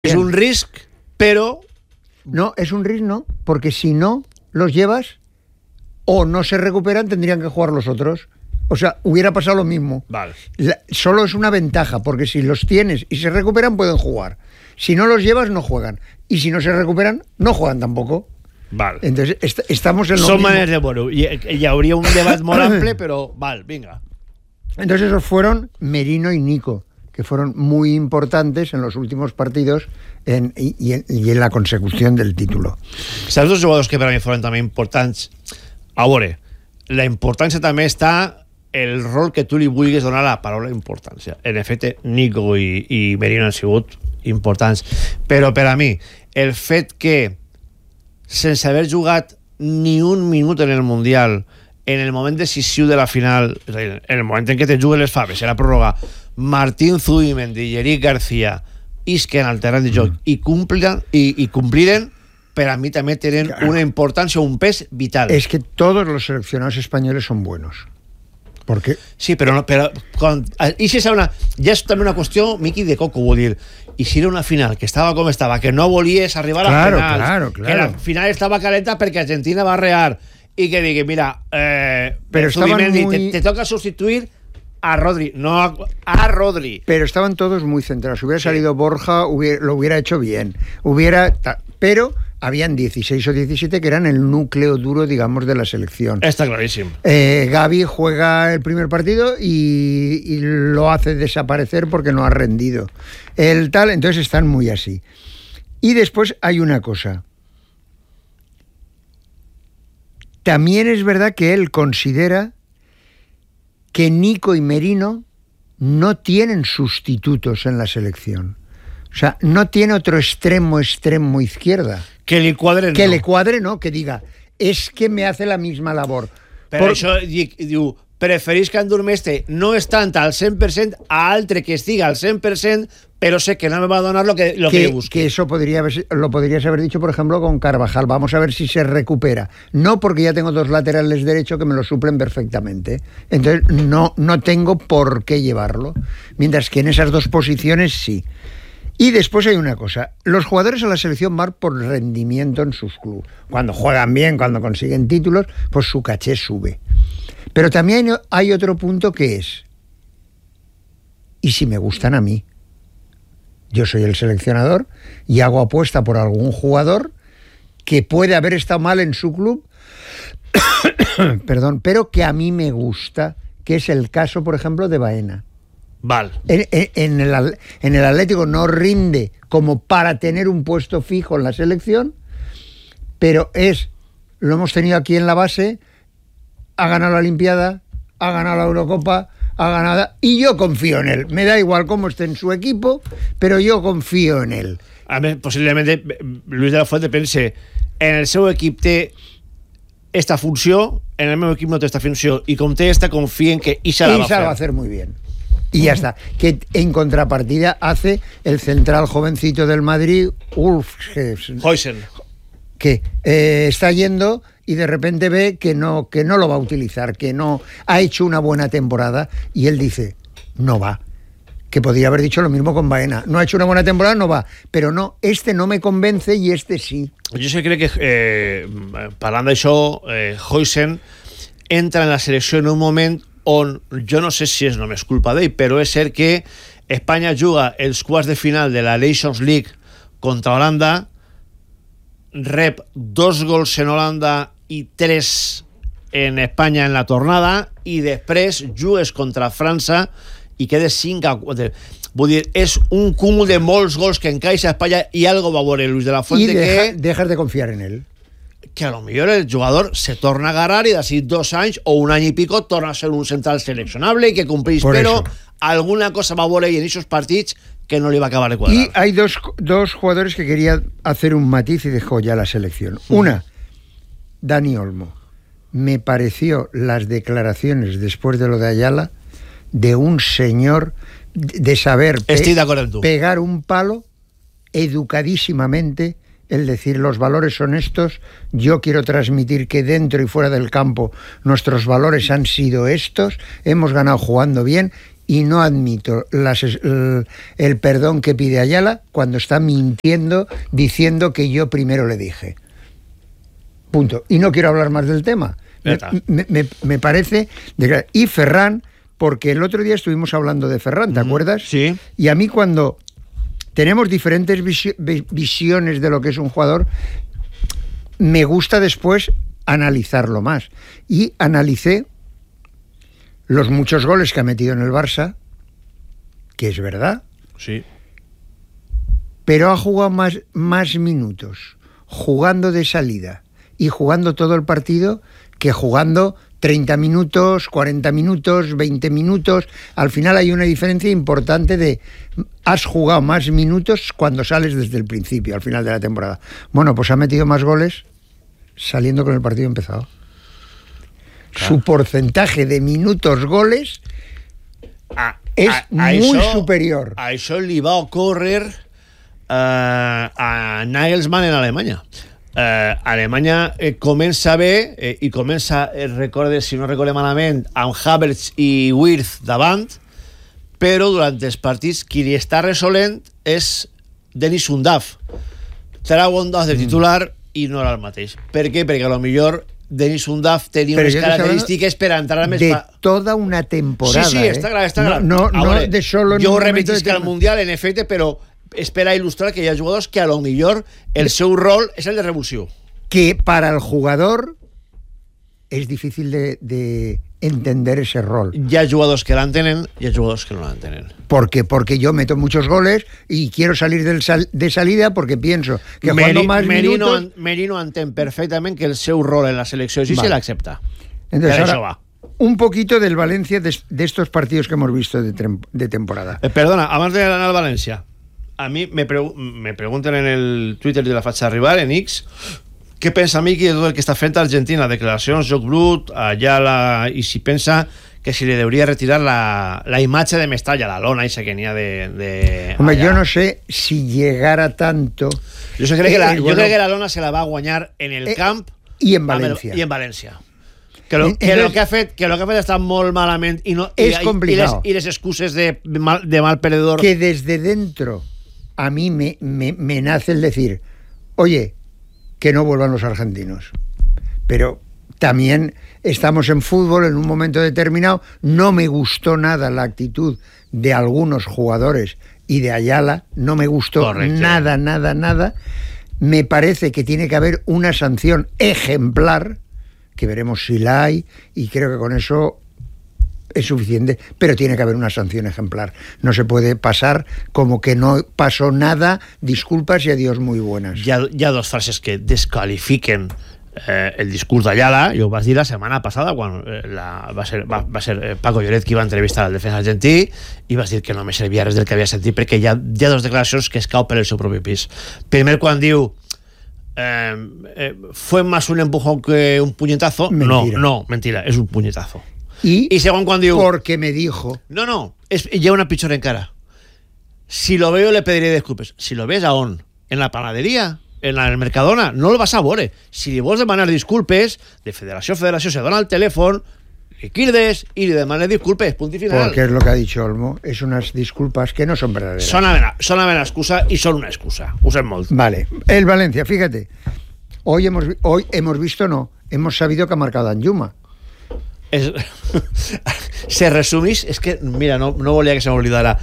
Es un risk, pero... No, es un risk no, porque si no los llevas o no se recuperan, tendrían que jugar los otros. O sea, hubiera pasado lo mismo. Vale. Solo es una ventaja, porque si los tienes y se recuperan, pueden jugar. Si no los llevas, no juegan. Y si no se recuperan, no juegan tampoco. Vale. Entonces, estamos en lo Son mismo. maneras de bueno. Y habría un debate muy amplio, pero vale, venga. Entonces esos fueron Merino y Nico, que fueron muy importantes en los últimos partidos y en la consecución del título. Saps dos jugadors que per a mi foren també importants? A veure, la importància també està el rol que tu li vulguis donar a la paraula importància. En efecte, Nico i Merino han sigut importants. Però per a mi, el fet que sense haver jugat ni un minut en el Mundial, en el moment decisiu de la final, en el moment en què te juguen les faves, en la pròrroga, Martín Zubimendi i Eric García isquen al terreny de joc i compliren, per a mi també tenen una importància, un pes vital. Es que todos los seleccionados españoles son buenos. Porque... Sí, però i si és ja és també una qüestió, Miqui, de coco, vull dir, i si era una final que estava com estava, que no volies arribar a les finals, que la final estava calenta perquè Argentina va rear, i que digui, mira, Zubimendi, te toca sustituir a Rodri, no a Rodri. Pero estaban todos muy centrados. Si hubiera salido Borja, lo hubiera hecho bien. Pero habían 16 o 17 que eran el núcleo duro, digamos, de la selección. Está clarísimo. Gavi juega el primer partido y lo hace desaparecer porque no ha rendido. Entonces están muy así. Y después hay una cosa. También es verdad que él considera que Nico y Merino no tienen sustitutos en la selección. O sea, no tiene otro extremo izquierda. Que le cuadre, que le cuadre, no, que diga, es que me hace la misma labor. Però això, diu, preferís que Andurmeste no és tant al 100% a altre que estiga al 100%, pero sé que no me va a donar lo que busque. Que eso lo podrías haber dicho, por ejemplo, con Carvajal. Vamos a ver si se recupera. No porque ya tengo dos laterales derechos que me lo suplen perfectamente. Entonces, no tengo por qué llevarlo. Mientras que en esas dos posiciones, sí. Y después hay una cosa. Los jugadores a la selección van por rendimiento en sus clubes. Cuando juegan bien, cuando consiguen títulos, pues su caché sube. Pero también hay otro punto que es, ¿y si me gustan a mí? Yo soy el seleccionador y hago apuesta por algún jugador que puede haber estado mal en su club, perdón, pero que a mí me gusta, que es el caso, por ejemplo, de Baena. Vale. En el Atlético no rinde como para tener un puesto fijo en la selección, pero lo hemos tenido aquí en la base, ha ganado la Olimpiada, ha ganado la Eurocopa, ha ganado, y yo confío en él. Me da igual cómo esté en su equipo, pero yo confío en él. A mí, posiblemente, Luis de la Fuente pense en el seu equip té esta funció, en el meu equip no té esta funció, y com té esta, confía en que Isa la va a hacer muy bien. Y ya está. Que en contrapartida hace el central jovencito del Madrid, Huysen, que está yendo y de repente ve que no lo va a utilizar, que no ha hecho una buena temporada, y él dice, no va. Que podría haber dicho lo mismo con Baena. No ha hecho una buena temporada, no va. Pero no, este no me convence y este sí. Jo sé crec que, parlant d'això, Huysen entra en la selecció en un moment on jo no sé si és només culpa d'ell, però és cert que Espanya juga els quarts de final de la Nations League contra Holanda, rep 2 gols en Holanda i 3 en Espanya en la tornada, i després jugues contra França i quedes 5-4. Vull dir, és un cúmul de molts gols que encaixa a Espanya, i algo va veure Luis de la Fuente que dejas de confiar en él. Que a lo millor el jugador se torna a agarrar y d'ací 2 anys o un any i pico torna a ser un central seleccionable y que complís, però alguna cosa va a veure en esos partits que no le va a acabar de cuadrar. Y hay dos jugadores que quería hacer un matiz y dejó ya la selección. Una, Dani Olmo. Me pareció las declaraciones después de lo de Ayala de un señor de saber pegar un palo educadísimamente, el decir los valores son estos, yo quiero transmitir que dentro y fuera del campo nuestros valores han sido estos, hemos ganado jugando bien y no admito el perdón que pide Ayala cuando está mintiendo, diciendo que yo primero le dije. Punto. Y no quiero hablar más del tema. Me parece... Y Ferran, porque el otro día estuvimos hablando de Ferran, ¿te acuerdas? Sí. Y a mí cuando tenemos diferentes visiones de lo que es un jugador, me gusta después analizarlo más. Y analicé los muchos goles que ha metido en el Barça, que es verdad. Sí. Pero ha jugado más minutos jugando de salida y jugando todo el partido que jugando 30 minutos, 40 minutos, 20 minutos. Al final hay una diferencia importante de has jugado más minutos cuando sales desde el principio, al final de la temporada. Bueno, pues ha metido más goles saliendo con el partido empezado. Claro. Su porcentaje de minutos goles es muy superior. A això li va ocórrer a Nagelsmann en Alemanya. Alemanya comença bé i comença, si no recorde malament, amb Havertz i Wirtz davant, però durant els partits qui li està resolent és Denis Undav. Trau Undav de titular i no era el mateix. Per què? Perquè a lo millor Denis Undav tenia unes característiques per entrar més... De toda una temporada. Sí, està clar, està clar. No de solo en jo un ho momento repetisc al Mundial, en efecte, però és per a il·lustrar que hi ha jugadors que a lo millor el seu rol és el de revulsiu. Que para el jugador es difícil de entender ese rol. Hi ha jugadors que l'entenen i hi ha jugadors que no l'entenen. ¿Por qué? Porque yo meto muchos goles y quiero salir de salida porque pienso que jugando más minutos... Merino entén perfectament que el seu rol en la selecció sí se l'accepta. Entonces ahora, un poquito del Valencia de estos partidos que hemos visto de temporada. Perdona, abans d'anar al València, a mi me pregunten en el Twitter de la faig arribar, en X, què pensa Miqui de tot el que està fent a Argentina? Declaracions, joc brut, Ayala, i si pensa que si le debería retirar la imatge de Mestalla, la lona esa que n'hi ha de Hombre, yo no sé si llegara tanto... Jo crec que la lona se la va guanyar en el camp i en València. I en València. Que lo que ha fet està molt malament i no, és complicado. I les excuses de mal perdedor. Que desde dentro a mí me nace el decir, oye, que no vuelvan los argentinos. Pero también estamos en fútbol en un momento determinado. No me gustó nada la actitud de algunos jugadores y de Ayala. No me gustó. Correcto. Nada. Me parece que tiene que haber una sanción ejemplar, que veremos si la hay, y creo que con eso es suficiente, pero tiene que haber una sanción ejemplar. No se puede pasar como que no pasó nada, disculpas y adiós muy buenas. Hi ha dos frases que descalifiquen el discurs d'Ayala, i ho vas dir la setmana passada quan va ser Paco Lloret qui va entrevistar al defensa argentí i vas dir que no me servia res del que havia sentit perquè hi ha dos declaracions que es cau per el seu propi pis. Primer, quan diu fue más un empujón que un puñetazo. Mentira. No, mentira, és un puñetazo. Y según cuando digo... Porque me dijo... No, ya una pichora en cara. Si lo veo le pediré disculpas. Si lo ves, ¿a on? En la panadería, en el Mercadona, no lo vas a veure. Si li vols demanar disculpes, de federació a federació se dona el teléfono, li crides y le demanes disculpes, punto y final. Porque es lo que ha dicho Olmo, es unas disculpas que no son verdaderas. Son una excusa y son una excusa. Usen molt. Vale, el Valencia, fíjate. Hoy hemos visto, hemos sabido que ha marcado Danjuma. Se resumís, és que mira, no volia que se m'oblidara.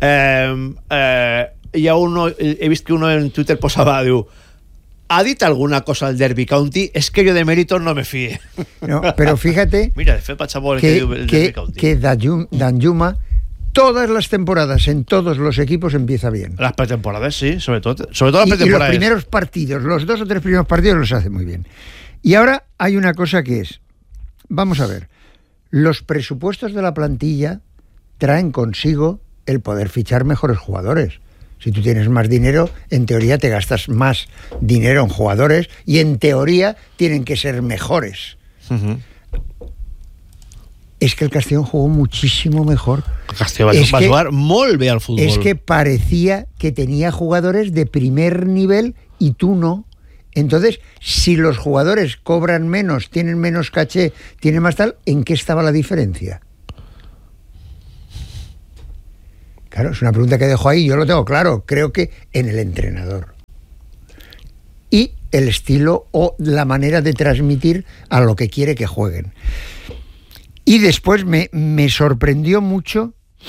Hi ha uno, he vist que uno en Twitter posava, diu, ¿ha dit alguna cosa al Derby County? Es que yo de méritos no me fíe. No, pero fíjate mira, de fet vaig a veure que diu el Derby County. Que Danjuma todas las temporadas en todos los equipos empieza bien. Las pretemporadas, sí, sobre todo las pretemporadas. Y los primeros partidos, los 2 o 3 primeros partidos los hace muy bien. Y ahora hay una cosa que es, vamos a ver, los presupuestos de la plantilla traen consigo el poder fichar mejores jugadores. Si tú tienes más dinero, en teoría te gastas más dinero en jugadores y en teoría tienen que ser mejores. Uh-huh. Es que el Castellón jugó muchísimo mejor. El Castellón va jugar molt bé al fútbol. Es que parecía que tenía jugadores de primer nivel y tú no. Entonces, si los jugadores cobran menos, tienen menos caché, tienen más tal, ¿en qué estaba la diferencia? Claro, es una pregunta que dejo ahí, yo lo tengo claro, creo que en el entrenador. Y el estilo o la manera de transmitir a lo que quiere que jueguen. Y después me sorprendió mucho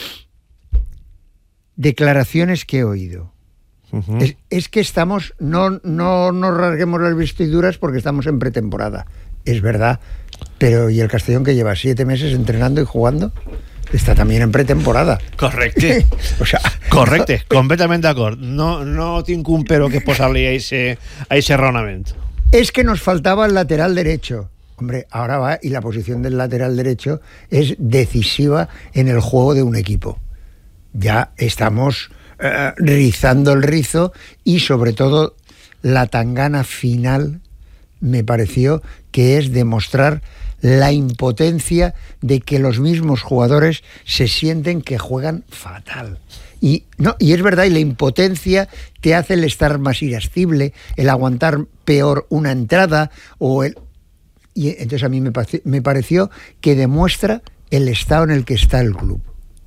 declaraciones que he oído. Uh-huh. Es que estamos, no nos rasguemos las vestiduras porque estamos en pretemporada. Es verdad, pero ¿y el Castellón, que lleva 7 meses entrenando y jugando? Está también en pretemporada. Correcte. O sea, correcte, completament d'acord. No tinc un pero que posar-li a ese raonament. Es que nos faltaba el lateral derecho. Hombre, ahora va, y la posición del lateral derecho es decisiva en el juego de un equipo. Ya estamos rizando el rizo, y sobre todo la tangana final me pareció que es demostrar la impotencia de que los mismos jugadores se sienten que juegan fatal. Y es verdad, y la impotencia te hace el estar más irascible, el aguantar peor una entrada, y entonces a mí me pareció que demuestra el estado en el que está el club.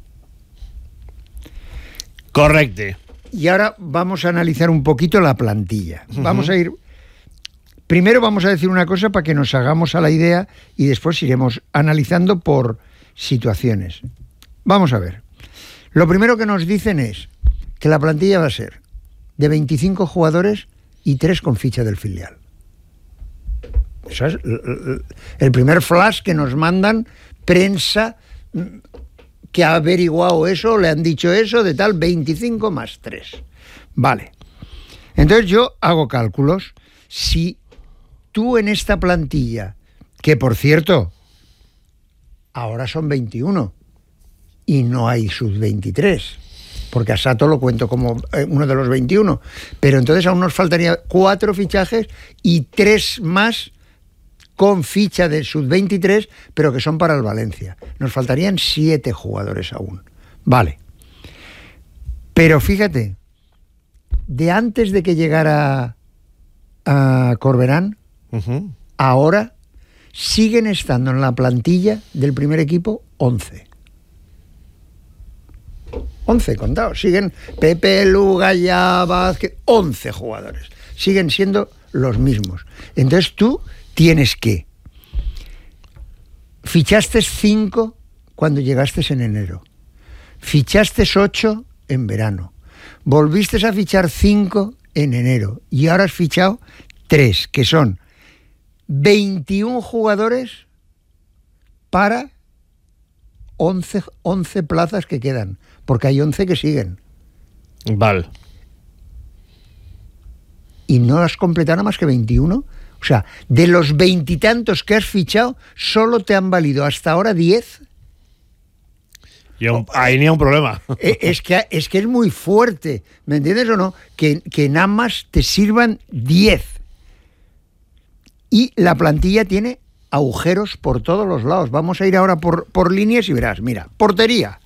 Correcte. Y ahora vamos a analizar un poquito la plantilla. Uh-huh. Vamos a ir... Primero vamos a decir una cosa para que nos hagamos a la idea, y después iremos analizando por situaciones. Vamos a ver. Lo primero que nos dicen es que la plantilla va a ser de 25 jugadores y 3 con ficha del filial. Eso es el primer flash que nos mandan, prensa que ha averiguado eso, le han dicho eso, de tal, 25 más 3. Vale. Entonces yo hago cálculos. Si tú en esta plantilla, que por cierto, ahora son 21 y no hay sub-23, porque a Sato lo cuento como uno de los 21, pero entonces aún nos faltaría 4 fichajes y 3 más con ficha de sub-23, pero que son para el Valencia. Nos faltarían 7 jugadores aún. Vale. Pero fíjate, de antes de que llegara a Corberán, uh-huh, ahora siguen estando en la plantilla del primer equipo 11. 11 contados. Siguen Pepe, Lugaya, Vázquez, 11 jugadores. Siguen siendo los mismos. Entonces tú tienes que... Fichaste 5 cuando llegaste en enero. Fichaste 8 en verano. Volviste a fichar 5 en enero. Y ahora has fichado 3, que son 21 jugadores para 11 plazas que quedan. Porque hay 11 que siguen. Vale. Y no has completado nada más que 21. O sea, de los 20 y tantos que has fichado, solo te han valido hasta ahora 10. Ahí ni hay un problema. Es que es muy fuerte, ¿me entiendes o no? Que nada más te sirvan 10. Y la plantilla tiene agujeros por todos los lados. Vamos a ir ahora por líneas y verás. Mira, portería.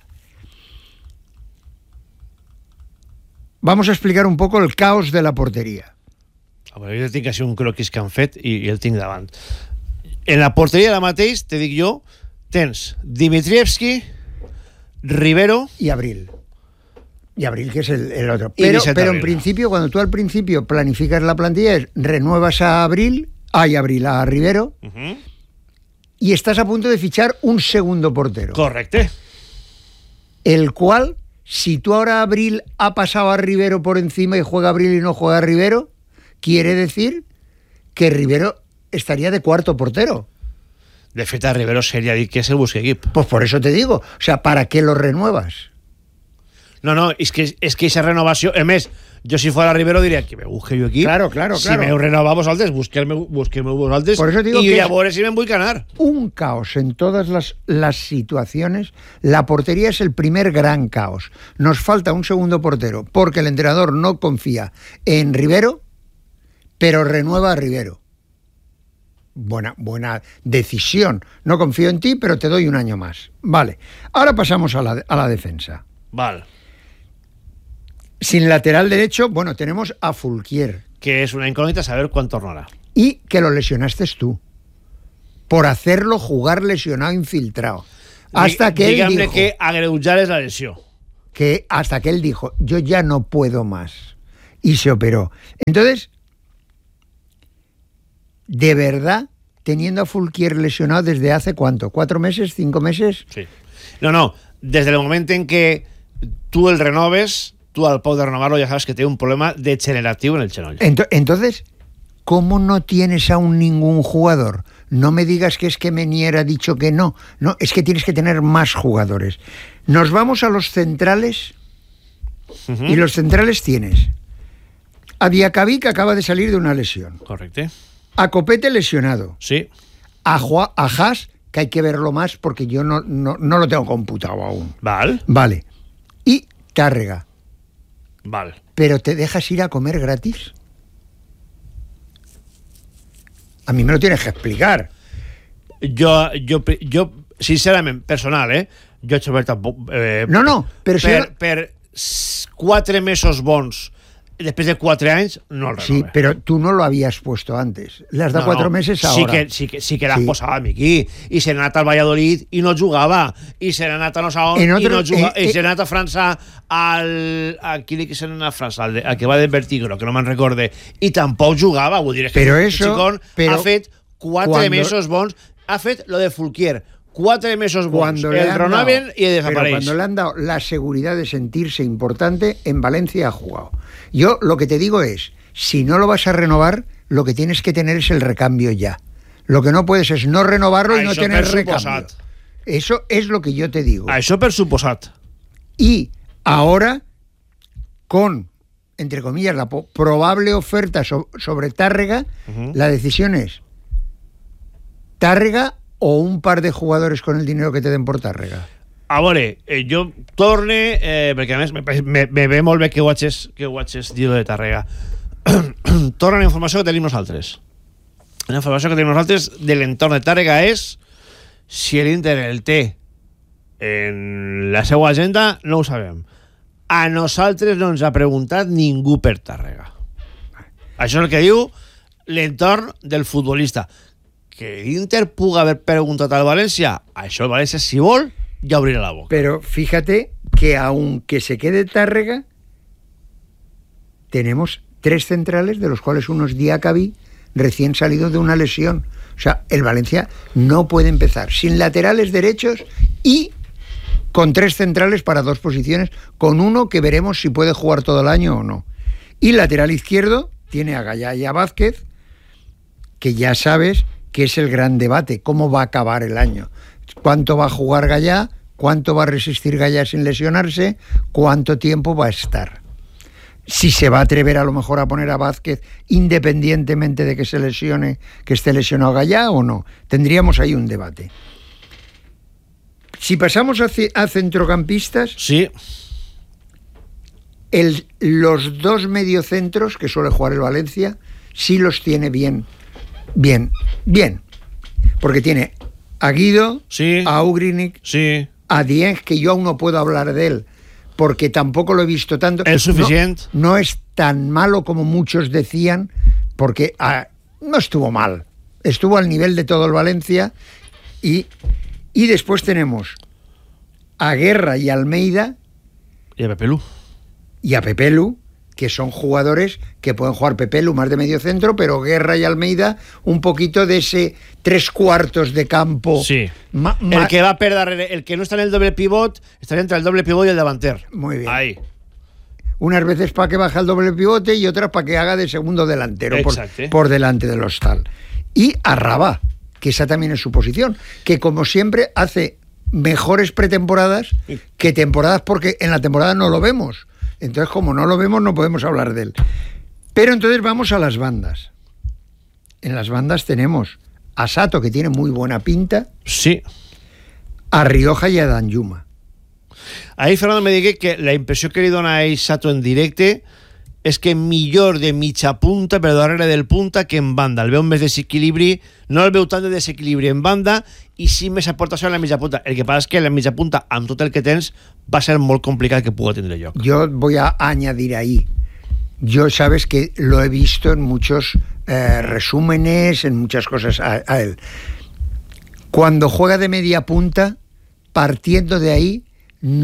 Vamos a explicar un poco el caos de la portería. Jo tinc així un croquis que han fet i el tinc davant. En la porteria ara mateix, te dic jo, tens Dimitrievski, Rivero y Abril. Y Abril, que es el otro. Pero en principio, cuando tú al principio planificas la plantilla, renuevas a Rivero, uh-huh, y estás a punto de fichar un segundo portero. Correcte. El cual, si tú ahora Abril ha pasado a Rivero por encima y juega Abril y no juega Rivero, quiere decir que Rivero estaría de cuarto portero. De fet, a Rivero seria dir que és el busca equip. Pues por eso te digo, o sea, ¿para qué lo renuevas? No, és que esa renovació... A més, jo si fora Rivero diria que me busque jo equip. Claro. Si m'heu renovat vosaltres, busqueu vosaltres. Por eso digo y que a veure si me'n vull ganar. Un caos en todas las situaciones. La portería es el primer gran caos. Nos falta un segundo portero porque el entrenador no confía en Rivero, pero renueva a Rivero. Buena decisión. No confío en ti, pero te doy un año más. Vale. Ahora pasamos a la defensa. Vale. Sin lateral derecho, bueno, tenemos a Fulquier. Que es una incógnita saber cuán tornará. Y que lo lesionaste tú. Por hacerlo jugar lesionado infiltrado. Hasta que él dijo... que agreujar és la lesió. que hasta que él dijo, yo ya no puedo más, y se operó. Entonces, de verdad, teniendo a Fulquier lesionado desde hace ¿cuánto? ¿4 meses? ¿5 meses? Sí. No, desde el momento en que tú el renoves, tú al poder renovarlo ya sabes que tiene un problema degenerativo en el xenoll. Entonces, ¿cómo no tienes aún ningún jugador? No me digas que es que Menier ha dicho que no. No, es que tienes que tener más jugadores. Nos vamos a los centrales, y los centrales tienes a Diacabí, que acaba de salir de una lesión. Correcto. A Copete lesionado. Sí. A Haas, que hay que verlo más porque yo no lo tengo computado aún. Vale. Y Tárrega. Vale. ¿Pero te dejas ir a comer gratis? A mí me lo tienes que explicar. Jo sincerament, personal, jo he hecho pero per 4 mesos bons després de 4 anys no el renové. Sí, pero tú no lo habías puesto antes. Le has dado 4 meses ahora. Sí que l'has posat a mi aquí. I se n'ha anat al Valladolid i no jugava. I se n'ha anat a no sé on i no jugava. I se n'ha anat a França aquí que se n'ha anat a França, al que va de Vertigro, que no me'n recorde. I tampoc jugava. Vull dir, però eso, ha fet 4 mesos bons. Ha fet lo de Fulquier. 4 mesos bons. El renoven y desaparece. Pero cuando le han dado la seguridad de sentirse importante, en Valencia ha jugado. Yo lo que te digo es, si no lo vas a renovar, lo que tienes que tener es el recambio ya. Lo que no puedes es no renovarlo y no tener recambio. Eso es lo que yo te digo. Això per suposat. Y ahora, con, entre comillas, la probable oferta sobre Tárrega, la decisión es Tárrega o un par de jugadores con el dinero que te den por Tárrega. A veure, jo torne, perquè a més me ve molt bé que ho hagis dit de Tàrrega. Torna la informació que tenim nosaltres. La informació que tenim nosaltres de l'entorn de Tàrrega és si l'Inter el té en la seva agenda, no ho sabem. A nosaltres no ens ha preguntat ningú per Tàrrega. Això és el que diu l'entorn del futbolista. Que l'Inter pugui haver preguntat al València, això el València, si vol, ya abrirá la boca. Pero fíjate que aunque se quede Tárrega, tenemos 3 centrales, de los cuales uno es Diacabí, recién salido de una lesión. O sea, el Valencia no puede empezar sin laterales derechos y con 3 centrales para 2 posiciones, con uno que veremos si puede jugar todo el año o no. Y lateral izquierdo tiene a Gallá y a Vázquez, que ya sabes que es el gran debate, cómo va a acabar el año. ¿Cuánto va a jugar Gallá? ¿Cuánto va a resistir Gallá sin lesionarse? ¿Cuánto tiempo va a estar? Si se va a atrever a lo mejor a poner a Vázquez independientemente de que se lesione, que esté lesionado Gallá o no. Tendríamos ahí un debate. Si pasamos a centrocampistas, sí. Los 2 mediocentros que suele jugar el Valencia sí los tiene bien. Porque tiene a Guido, sí, a Ugrinic, sí, a Dieng, que yo aún no puedo hablar de él, porque tampoco lo he visto tanto. ¿Es suficiente? No es tan malo como muchos decían, porque no estuvo mal. Estuvo al nivel de todo el Valencia. Y después tenemos a Guerra y Almeida. Y a Pepelu. Y a Pepelu, que son jugadores que pueden jugar Pepelu más de medio centro, pero Guerra y Almeida un poquito de ese 3/4 de campo. Sí. El que va per darrere, el que no está en el doble pivot, estaría entre el doble pivot y el delanter. Muy bien. Ahí. Unas veces para que baje el doble pivote y otras para que haga de segundo delantero por delante de los tal. Y a Rabá, que esa también es su posición, que como siempre hace mejores pretemporadas que temporadas, porque en la temporada no lo vemos. Entonces, como no lo vemos, no podemos hablar de él. Pero entonces vamos a las bandas. En las bandas tenemos a Sato, que tiene muy buena pinta. Sí. A Rioja y a Danjuma. Ahí Fernando me digue que la impressió que li dona a Sato en directe és que millor de mitja punta, però darrere del punta, que en banda. El veu més desequilibri, no el veu tant de desequilibri en banda, i sí més aportació en la mitja punta. El que passa és que la mitja punta, amb tot el que tens, va ser molt complicat que pugui tindre lloc. Yo voy a añadir ahí. Yo sabes que lo he visto en muchos resúmenes, en muchas cosas a él. Cuando juega de media punta, partiendo de ahí, no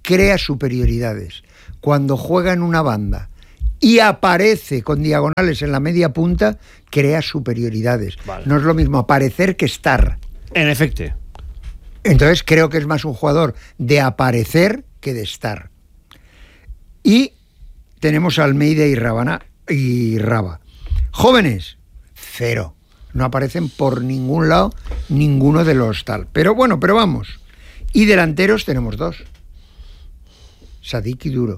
crea superioridades. Cuando juega en una banda y aparece con diagonales en la media punta, crea superioridades. Vale. No es lo mismo aparecer que estar. En efecto. Entonces creo que es más un jugador de aparecer que de estar. Y tenemos a Almeida y Raba. Jóvenes, cero. No aparecen por ningún lado ninguno de los tal. Pero bueno, pero vamos. Y delanteros tenemos dos. Sadik y Duro.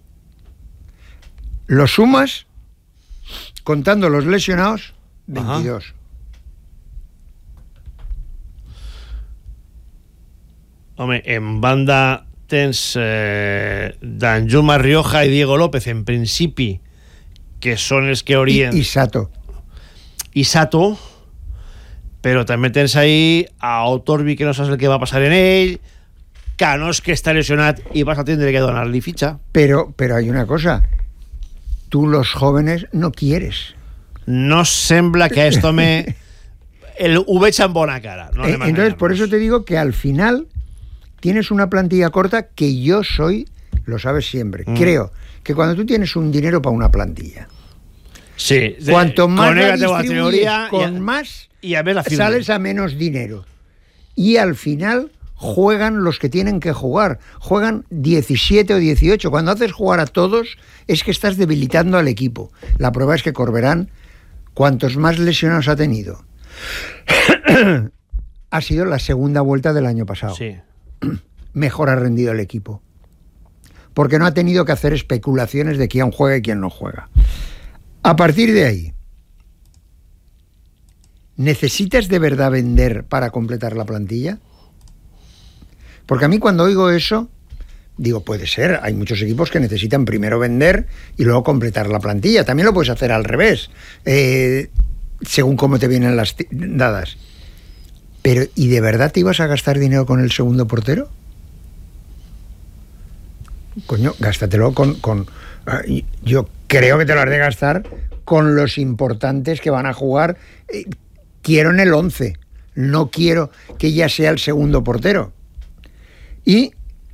Los sumas, contando los lesionados, 22. Ajá. Home, en banda tens Danjuma Rioja i Diego López, en principi, que són els que haurien... Y Sato. I Sato, però també tens ahí a Otorbi, que no saps el que va passar en ell, Canós, que està lesionat i vas a tindre que donar-li fitxa. Pero hay una cosa. Tú los jóvenes no quieres. No sembla que esto me... ho veig en bona cara. No Entonces, por eso te digo que al final tienes una plantilla corta que yo soy, lo sabes siempre, creo que cuando tú tienes un dinero para una plantilla, sí, cuanto más la la distribuyes, teoría con más y a ver la firma. sales a menos dinero. Y al final juegan los que tienen que jugar. Juegan 17 o 18. Cuando haces jugar a todos es que estás debilitando al equipo. La prueba es que Corberán, cuantos más lesionados ha tenido, ha sido la segunda vuelta del año pasado. Sí. Mejor ha rendido el equipo. Porque no ha tenido que hacer especulaciones de quién juega y quién no juega. A partir de ahí, ¿necesitas de verdad vender para completar la plantilla? Porque a mí cuando oigo eso, digo, puede ser, hay muchos equipos que necesitan primero vender y luego completar la plantilla. También lo puedes hacer al revés, según cómo te vienen las dadas. Pero, ¿y de verdad te ibas a gastar dinero con el segundo portero? Coño, gástatelo con yo creo que te lo has de gastar con los importantes que van a jugar. Quiero en el 11, no quiero que ya sea el segundo portero. Y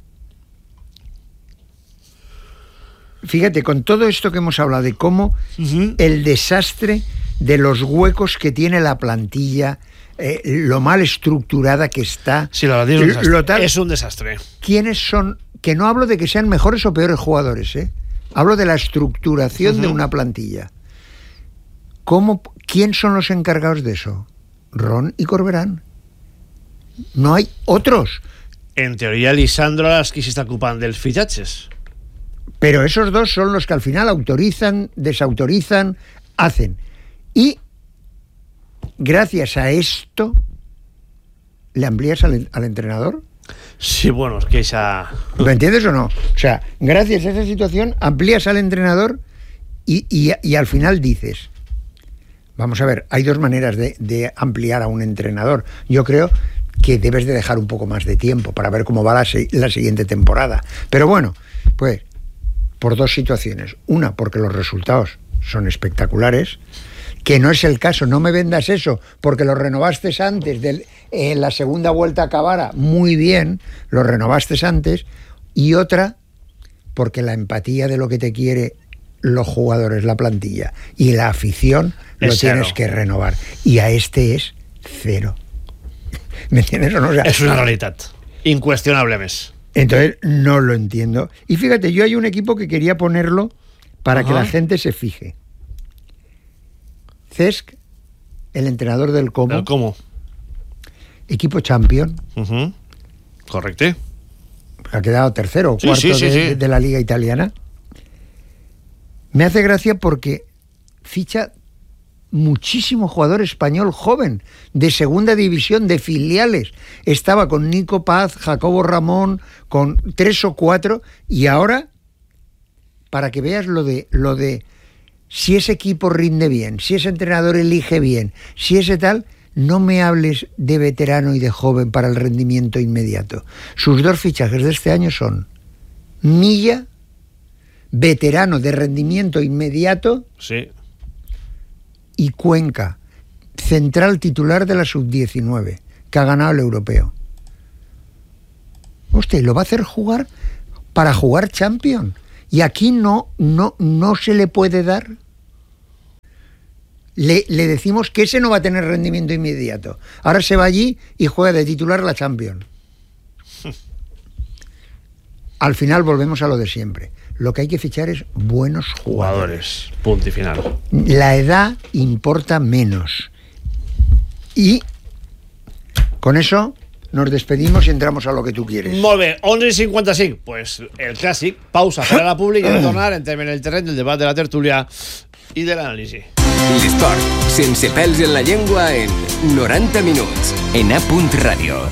fíjate, con todo esto que hemos hablado de cómo el desastre de los huecos que tiene la plantilla, lo mal estructurada que está. Sí, la verdad es un desastre. Lo tal, es un desastre. ¿Quiénes son? Que no hablo de que sean mejores o peores jugadores, hablo de la estructuración de una plantilla. ¿Quién son los encargados de eso? Ron y Corberán. No hay otros. En teoría, Lisandro las que se está ocupando dels fitxatges. Pero esos dos son los que al final autorizan, desautorizan, hacen. Y gracias a esto, ¿le amplías al entrenador? Sí, bueno, es que esa... ¿Lo entiendes o no? O sea, gracias a esa situación, amplías al entrenador y al final dices, vamos a ver, hay dos maneras de ampliar a un entrenador. Yo creo que debes de dejar un poco más de tiempo para ver cómo va la siguiente temporada. Pero bueno, pues por dos situaciones. Una, porque los resultados son espectaculares, que no es el caso, no me vendas eso, porque lo renovaste antes de la segunda vuelta acabara muy bien, lo renovaste antes. Y otra, porque la empatía de lo que te quiere los jugadores, la plantilla y la afición, lo tienes que renovar. Y a este es cero. ¿Me entiendes o no? O sea, es una realidad incuestionable més. Entonces no lo entiendo. Y fíjate, yo hay un equipo que quería ponerlo para que la gente se fije. Cesc, el entrenador del Como. El Como. Equipo champion. Correcte. Ha quedado tercero o cuarto de la Liga Italiana. Me hace gracia porque ficha muchísimo jugador español joven, de segunda división, de filiales. Estaba con Nico Paz, Jacobo Ramón, con 3 o 4, y ahora, para que veas lo de si ese equipo rinde bien, si ese entrenador elige bien, si ese tal, no me hables de veterano y de joven para el rendimiento inmediato. Sus dos fichajes de este año son Milla, veterano de rendimiento inmediato, sí, y Cuenca, central titular de la sub-19, que ha ganado el europeo. Hostia, ¿lo va a hacer jugar para jugar Champions. Y aquí no se le puede dar. Le decimos que ese no va a tener rendimiento inmediato. Ahora se va allí y juega de titular la Champions. Al final volvemos a lo de siempre. Lo que hay que fichar es buenos jugadores. Punto y final. La edad importa menos. Y con eso nos despedimos y entramos a lo que tú quieres. Molt bé, 11:55. Pues el clàssic, pausa per a la pública i tornar entrem en el terreny del debat, de la tertúlia i de l'anàlisi. L'esport, sense pèls en la llengua, en 90 minuts, en A. Radio.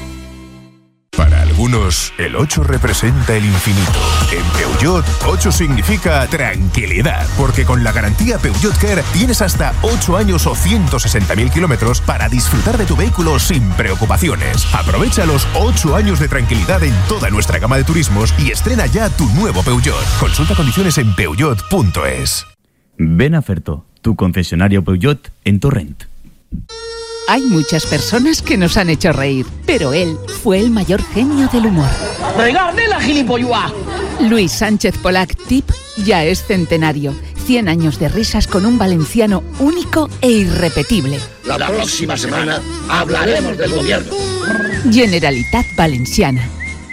Para algunos, el 8 representa el infinito. En Peugeot, 8 significa tranquilidad, porque con la garantía Peugeot Care tienes hasta 8 años o 160.000 kilómetros para disfrutar de tu vehículo sin preocupaciones. Aprovecha los 8 años de tranquilidad en toda nuestra gama de turismos y estrena ya tu nuevo Peugeot. Consulta condiciones en peugeot.es. Ven a Ferto, tu concesionario Peugeot en Torrent. Hay muchas personas que nos han hecho reír, pero él fue el mayor genio del humor. ¡Regarde la gilipollua! Luis Sánchez Polac Tip ya es centenario. 100 años de risas con un valenciano único e irrepetible. La próxima semana hablaremos del gobierno. Generalitat Valenciana.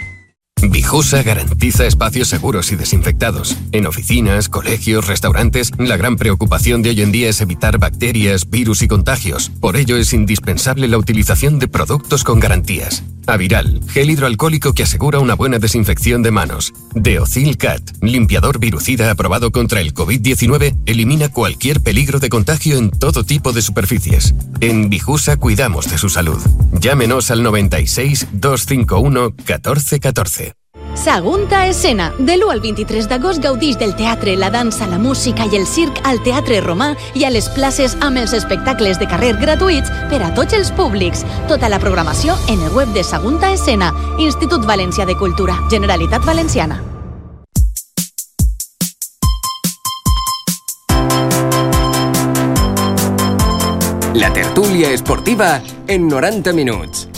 Bijusa garantiza espacios seguros y desinfectados. En oficinas, colegios, restaurantes, la gran preocupación de hoy en día es evitar bacterias, virus y contagios. Por ello es indispensable la utilización de productos con garantías. Aviral, gel hidroalcohólico que asegura una buena desinfección de manos. Deocil Cat, limpiador virucida aprobado contra el COVID-19, elimina cualquier peligro de contagio en todo tipo de superficies. En Bijusa cuidamos de su salud. Llámenos al 96 251 1414. Sagunta Escena. De l'1 al 23 d'agost gaudix del teatre, la dansa, la música i el circ al Teatre Romà i a les places amb els espectacles de carrer gratuïts per a tots els públics. Tota la programació en el web de Sagunta Escena, Institut Valencià de Cultura, Generalitat Valenciana. La tertúlia esportiva en 90 minuts.